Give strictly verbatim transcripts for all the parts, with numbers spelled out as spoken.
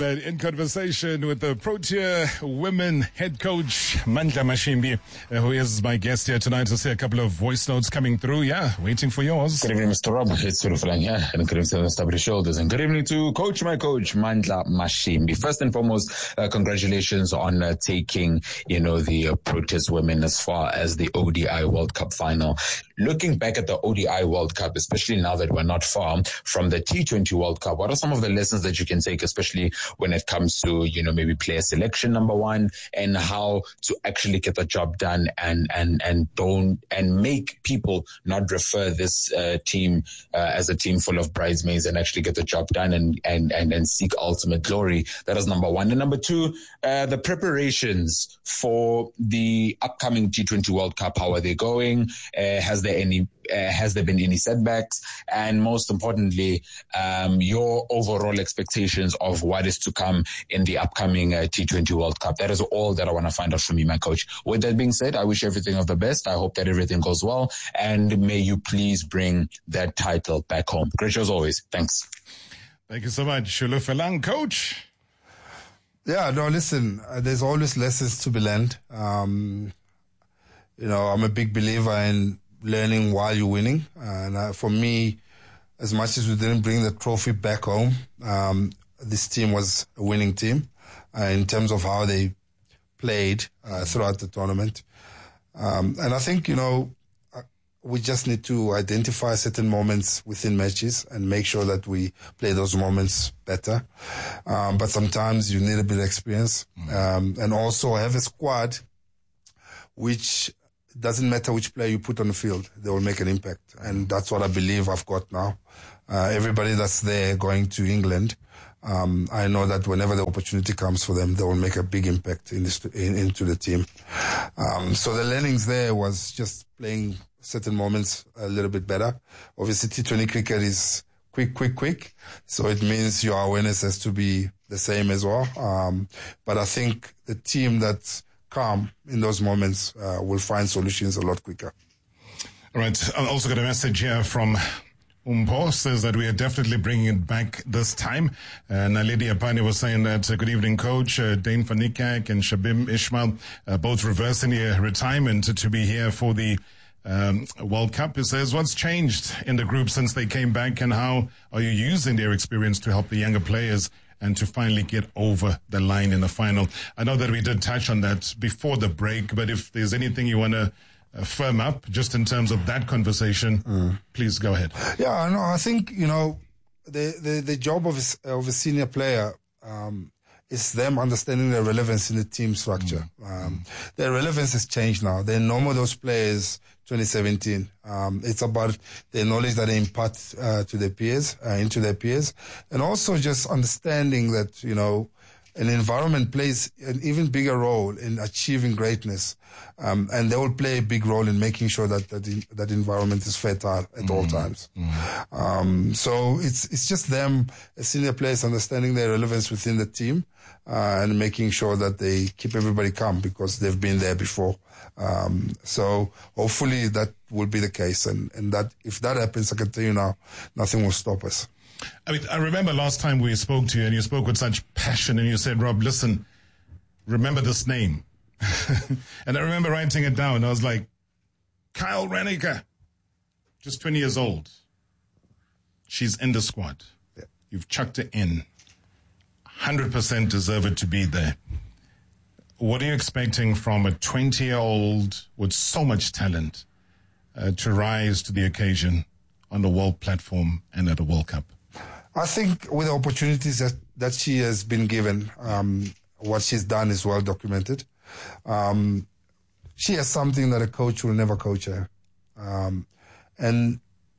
But in conversation with the Protea women head coach, Mandla Mashimbi, uh, who is my guest here tonight, to see a couple of voice notes coming through. Yeah, waiting for yours. Good evening, Mister Rob. It's Surufalang here. And good evening to the Stabri Shoulders. And good evening to Coach, my coach, Mandla Mashimbi. First and foremost, uh, congratulations on uh, taking, you know, the uh, Proteas women as far as the O D I World Cup final. Looking back at the O D I World Cup, especially now that we're not far from the T twenty World Cup, what are some of the lessons that you can take, especially when it comes to, you know, maybe player selection, number one, and how to actually get the job done and, and, and don't, and make people not refer this uh, team uh, as a team full of bridesmaids and actually get the job done and, and, and, and seek ultimate glory. That is number one. And number two, uh, the preparations for the upcoming T twenty World Cup. How are they going? Uh, has there any, uh, has there been any setbacks? And most importantly, um, your overall expectations of what is to come in the upcoming uh, T twenty World Cup. That is all that I want to find out from you, my coach. With that being said, I wish everything of the best. I hope that everything goes well, and may you please bring that title back home. Great show as always. Thanks. Thank you so much, Surufalang, coach. Yeah, no, listen, uh, there's always lessons to be learned. Um, you know, I'm a big believer in learning while you're winning. And uh, for me, as much as we didn't bring the trophy back home, um, this team was a winning team uh, in terms of how they played uh, throughout the tournament. Um, and I think, you know, we just need to identify certain moments within matches and make sure that we play those moments better. Um, but sometimes you need a bit of experience. Um, and also have a squad which doesn't matter which player you put on the field, they will make an impact. And that's what I believe I've got now. Uh, everybody that's there going to England, um, I know that whenever the opportunity comes for them, they will make a big impact in this, in, into the team. Um, so the learnings there was just playing certain moments a little bit better. Obviously, T twenty cricket is quick, quick, quick. So it means your awareness has to be the same as well. Um, but I think the team that's calm in those moments uh, will find solutions a lot quicker. All right. I also got a message here from Umpo, says that we are definitely bringing it back this time. Uh, Naledi Apani was saying that, uh, good evening, coach. Uh, Dane van Niekerk and Shabim Ishmael, uh, both reversing their retirement to, to be here for the um, World Cup. He says, what's changed in the group since they came back, and how are you using their experience to help the younger players and to finally get over the line in the final? I know that we did touch on that before the break, but if there's anything you want to uh, firm up just in terms of that conversation, mm. please go ahead. Yeah, no, I think, you know, the, the, the job of a, of a senior player um, is them understanding their relevance in the team structure. Mm. Um, their relevance has changed now. They're no more those players twenty seventeen. Um, it's about the knowledge that they impart uh, to their peers, uh, into their peers, and also just understanding that, you know, an environment plays an even bigger role in achieving greatness, um, and they will play a big role in making sure that that, in, that environment is fertile at mm. all times. Mm. Um, so it's it's just them, as senior players, understanding their relevance within the team uh, and making sure that they keep everybody calm because they've been there before. Um, so hopefully that will be the case. And, and that if that happens, I can tell you now, nothing will stop us. I mean, I remember last time we spoke to you and you spoke with such passion and you said, Rob, listen, remember this name. And I remember writing it down. I was like, Kyle Renniker, just twenty years old. She's in the squad. Yeah. You've chucked her in. one hundred percent deserved to be there. What are you expecting from a twenty-year-old with so much talent uh, to rise to the occasion on the world platform and at a World Cup? I think with the opportunities that, that she has been given, um, what she's done is well documented. Um, she has something that a coach will never coach her. Um, and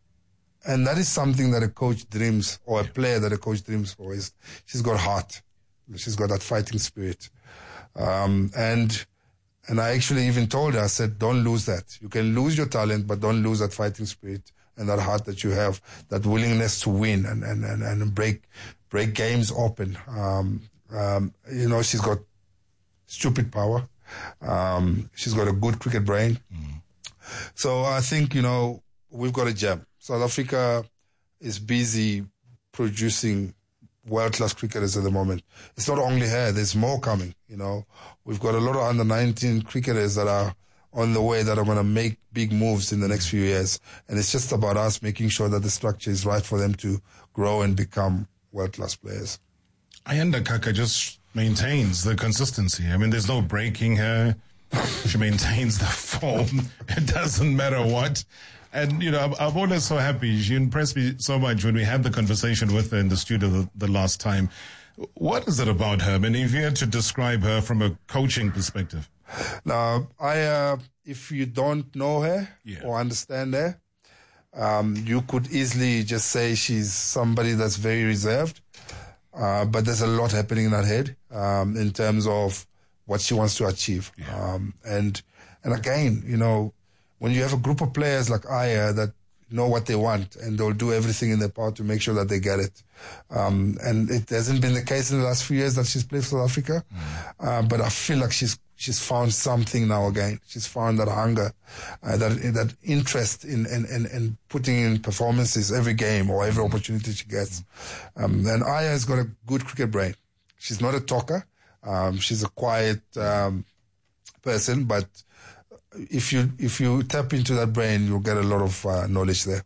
and that is something that a coach dreams, or a player that a coach dreams for, is she's got heart. She's got that fighting spirit. Um, and, and I actually even told her, I said, don't lose that. You can lose your talent, but don't lose that fighting spirit and that heart that you have, that willingness to win and, and, and, and break, break games open. Um, um, you know, she's got stupid power. Um, she's got a good cricket brain. Mm. So I think, you know, we've got a gem. South Africa is busy producing world-class cricketers at the moment. It's not only her, there's more coming, you know. We've got a lot of under nineteen cricketers that are on the way that are going to make big moves in the next few years. And it's just about us making sure that the structure is right for them to grow and become world-class players. Ayanda Kaka just maintains the consistency. I mean, there's no breaking her. She maintains the form. It doesn't matter what. And, you know, I'm, I'm always so happy. She impressed me so much when we had the conversation with her in the studio the, the last time. What is it about her? I mean, if you had to describe her from a coaching perspective. Now, I, uh, if you don't know her Yeah. or understand her, um, you could easily just say she's somebody that's very reserved. Uh, but there's a lot happening in her head, um, in terms of what she wants to achieve. Yeah. Um, and, and again, you know, when you have a group of players like Aya that know what they want and they'll do everything in their power to make sure that they get it. Um, and it hasn't been the case in the last few years that she's played for South Africa. Mm. Uh, but I feel like she's, she's found something now again. She's found that hunger, uh, that, that interest in, in, in, in putting in performances every game or every opportunity she gets. Um, and Aya has got a good cricket brain. She's not a talker. Um, she's a quiet, um, person, but if you if you tap into that brain, you'll get a lot of uh, knowledge there.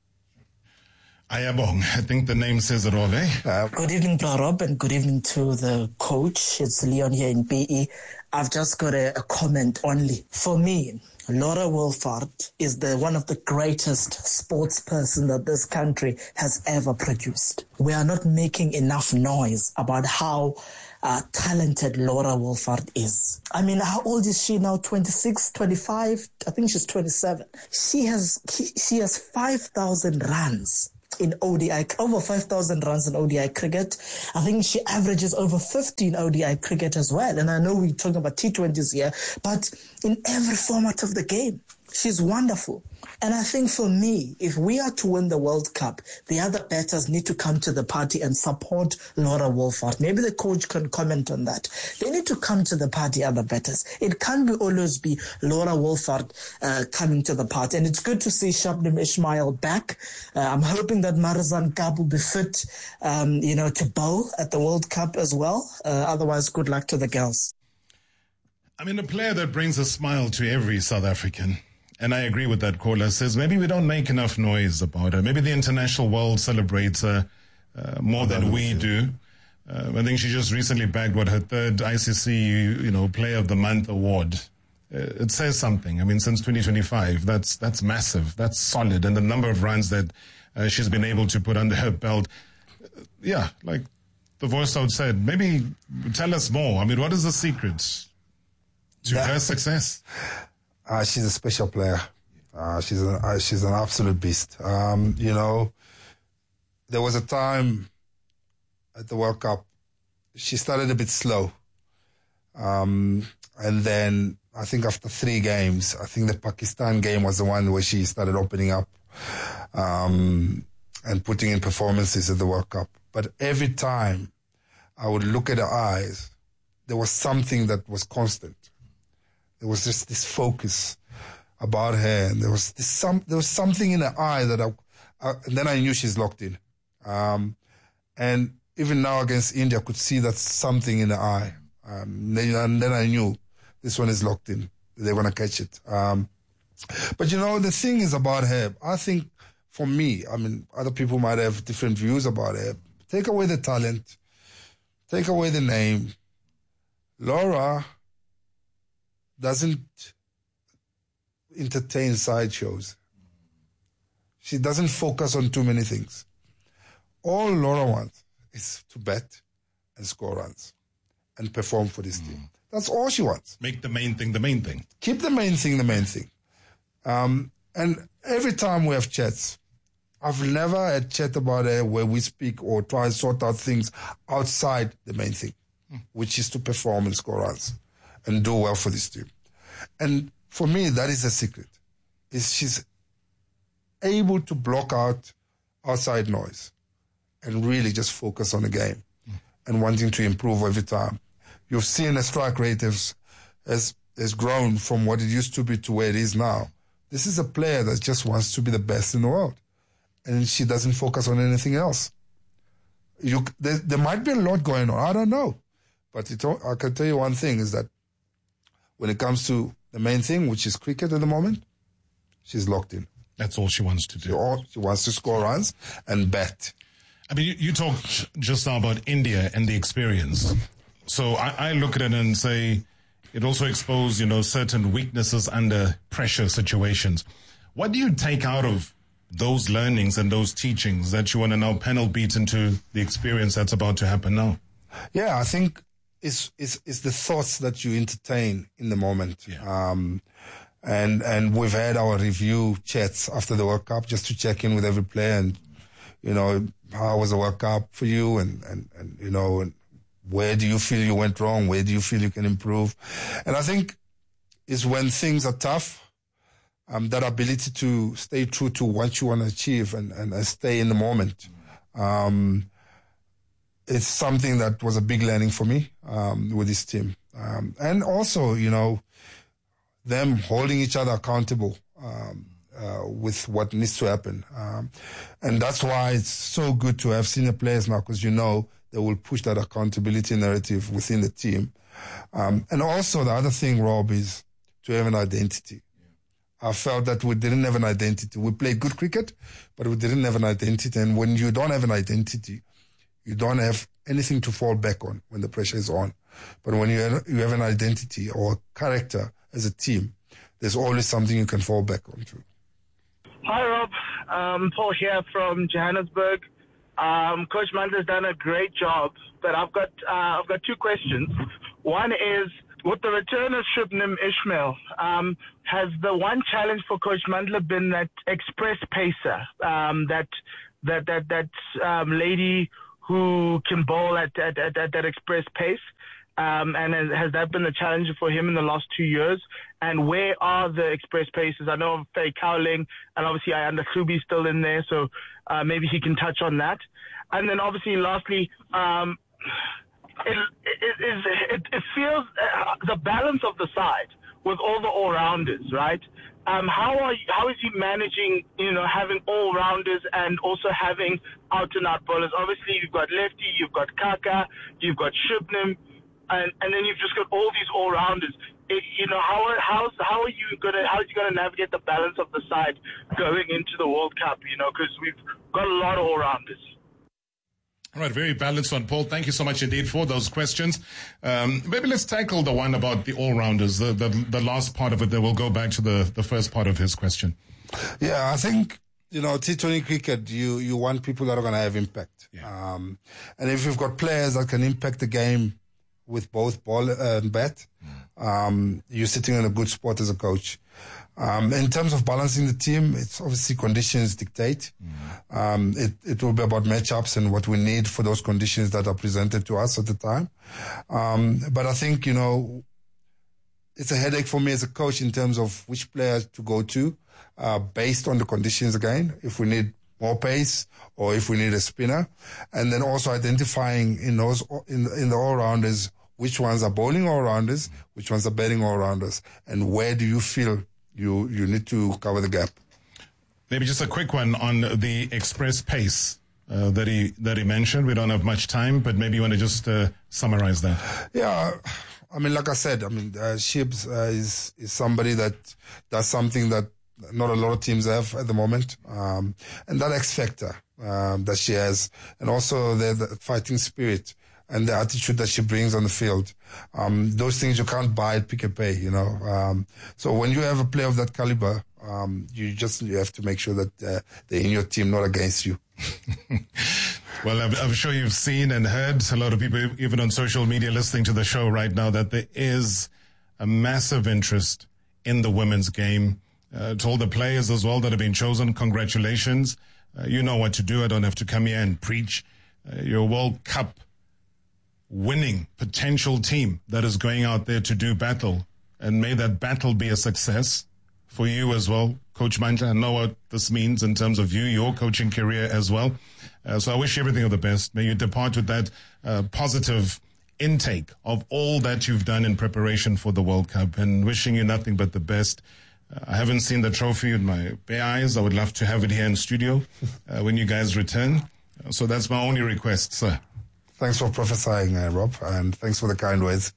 Ayabong, I think the name says it all, eh? Uh, good evening, Bra Rob, and good evening to the coach. It's Leon here in B E. I've just got a, a comment only. For me, Laura Wolford is the one of the greatest sports person that this country has ever produced. We are not making enough noise about how Uh, talented Laura Wolford is. I mean, how old is she now? twenty-six, twenty-five? I think she's twenty-seven. She has she has five thousand runs in O D I, over five thousand runs in O D I cricket. I think she averages over fifteen O D I cricket as well. And I know we're talking about T twenties here, but in every format of the game, she's wonderful. And I think for me, if we are to win the World Cup, the other batters need to come to the party and support Laura Wolford. Maybe the coach can comment on that. They need to come to the party, other batters. It can't be always be Laura Wolford uh, coming to the party. And it's good to see Shabnim Ismail back. Uh, I'm hoping that Marizanne Kaap will be fit, um, you know, to bowl at the World Cup as well. Uh, otherwise, good luck to the girls. I mean, a player that brings a smile to every South African. And I agree with that caller. Says maybe we don't make enough noise about her. Maybe the international world celebrates her uh, more than we do. Uh, I think she just recently bagged what her third I C C, you know, Player of the Month award. Uh, it says something. I mean, since twenty twenty-five, that's that's massive. That's solid, and the number of runs that uh, she's been able to put under her belt. Uh, yeah, like the voice out said. Maybe tell us more. I mean, what is the secret to Yeah. her success? Uh, she's a special player. Uh, she's an uh, she's an absolute beast. Um, you know, there was a time at the World Cup, she started a bit slow, um, and then I think after three games, I think the Pakistan game was the one where she started opening up um, and putting in performances at the World Cup. But every time I would look at her eyes, there was something that was constant. There was just this focus about her, and there was this some there was something in her eye that I, I and then I knew she's locked in. Um, and even now against India, I could see that something in her eye. Um, then, and then I knew this one is locked in. They're gonna catch it. Um, but you know, the thing is about her. I think for me, I mean, other people might have different views about her. Take away the talent, take away the name. Laura doesn't entertain sideshows. She doesn't focus on too many things. All Laura wants is to bat and score runs and perform for this mm. team. That's all she wants. Make the main thing the main thing. Keep the main thing the main thing. Um, and every time we have chats, I've never had chat about her where we speak or try and sort out things outside the main thing, mm. which is to perform and score runs and do well for this team. And for me, that is a secret. Is she's able to block out outside noise and really just focus on the game mm. and wanting to improve every time. You've seen a strike rate has, has, has grown from what it used to be to where it is now. This is a player that just wants to be the best in the world. And she doesn't focus on anything else. you there, there might be a lot going on. I don't know. But it, I can tell you one thing is that when it comes to the main thing, which is cricket at the moment, she's locked in. That's all she wants to do. She, all, she wants to score runs and bat. I mean, you, you talked just now about India and the experience. So I, I look at it and say it also exposed, you know, certain weaknesses under pressure situations. What do you take out of those learnings and those teachings that you want to now panel beat into the experience that's about to happen now? Yeah, I think it's, it's, it's the thoughts that you entertain in the moment. Yeah. Um, and, and we've had our review chats after the World Cup just to check in with every player and, you know, how was the World Cup for you? And, and, and, you know, and where do you feel you went wrong? Where do you feel you can improve? And I think it's when things are tough, um, that ability to stay true to what you want to achieve and, and, and stay in the moment. Um, it's something that was a big learning for me, um, with this team. Um, and also, you know, them holding each other accountable, um, uh, with what needs to happen. Um, and that's why it's so good to have senior players now, because you know they will push that accountability narrative within the team. Um, and also the other thing, Rob, is to have an identity. I felt that we didn't have an identity. We played good cricket, but we didn't have an identity. And when you don't have an identity, you don't have anything to fall back on when the pressure is on. But when you have, you have an identity or a character as a team, there's always something you can fall back onto. Hi, Rob. Um, Paul here from Johannesburg. Um, Coach Mandla's done a great job, but I've got uh, I've got two questions. One is, with the return of Shubnam Ismail, um, has the one challenge for Coach Mandla been that express pacer, um, that that that that um, lady who can bowl at at, at, at that express pace? Um, and has, has that been the challenge for him in the last two years? And where are the express paces? I know of Faye Cowling, and obviously I under Klubi's still in there, so uh, maybe he can touch on that. And then obviously, lastly, um, it, it, it, it feels uh, the balance of the side with all the all-rounders, right? Um, how are you, how is he managing, you know, having all-rounders and also having out-and-out bowlers? Obviously, you've got Lefty, you've got Kaka, you've got Shubnam, and, and then you've just got all these all-rounders. It, you know, how how how are you gonna how are you gonna navigate the balance of the side going into the World Cup? You know, because we've got a lot of all-rounders. All right, very balanced one, Paul. Thank you so much indeed for those questions. Um, maybe let's tackle the one about the all-rounders, the, the the last part of it. Then we'll go back to the the first part of his question. Yeah, I think, you know, T twenty cricket, you you want people that are going to have impact. Yeah. Um, and if you've got players that can impact the game with both ball and bat, um, you're sitting in a good spot as a coach. Um, in terms of balancing the team, it's obviously conditions dictate. Mm. Um, it, it will be about matchups and what we need for those conditions that are presented to us at the time. Um, but I think, you know, it's a headache for me as a coach in terms of which players to go to, uh, based on the conditions again, if we need more pace or if we need a spinner. And then also identifying in those, in, in the all-rounders, which ones are bowling all-rounders, which ones are batting all-rounders, and where do you feel you, you need to cover the gap. Maybe just a quick one on the express pace uh, that he that he mentioned. We don't have much time, but maybe you want to just uh, summarize that. Yeah, I mean, like I said, I mean, uh, Shibs uh, is is somebody that does something that not a lot of teams have at the moment, um, and that X factor um, that she has, and also the, the fighting spirit and the attitude that she brings on the field. Um, those things you can't buy at Pick and Pay, you know. Um, so when you have a player of that caliber, um, you just you have to make sure that uh, they're in your team, not against you. Well, I'm, I'm sure you've seen and heard a lot of people, even on social media, listening to the show right now, that there is a massive interest in the women's game. Uh, to all the players as well that have been chosen, congratulations. Uh, you know what to do. I don't have to come here and preach. Uh, you're a World Cup winning potential team that is going out there to do battle. And may that battle be a success for you as well. Coach Mandla, I know what this means in terms of you, your coaching career as well. Uh, so I wish you everything of the best. May you depart with that uh, positive intake of all that you've done in preparation for the World Cup, and wishing you nothing but the best. Uh, I haven't seen the trophy with my bare eyes. I would love to have it here in studio uh, when you guys return. So that's my only request, sir. Thanks for prophesying, uh, Rob, and thanks for the kind words.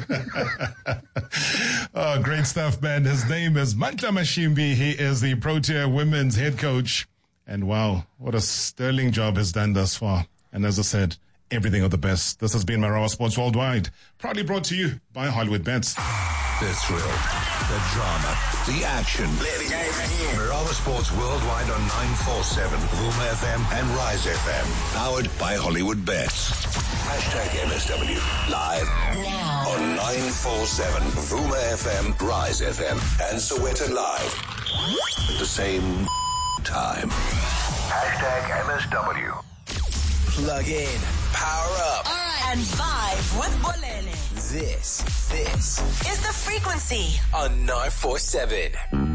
Oh, great stuff, man. His name is Mandla Mashimbi. He is the Protea women's head coach. And wow, what a sterling job he's done thus far. And as I said, everything of the best. This has been Marawa Sports Worldwide, proudly brought to you by Hollywood Bets. The thrill, the drama, the action. Play the game again. Marawa Sports Worldwide on nine forty-seven, Vuma F M and Rise F M. Powered by Hollywood Bets. Hashtag M S W. Live now on nine forty-seven, Vuma F M, Rise F M, and Sowetan Live. At the same time. Hashtag M S W. Plug in, power up, all right, and vibe with Bolele. This, this is The Frequency on nine forty-seven.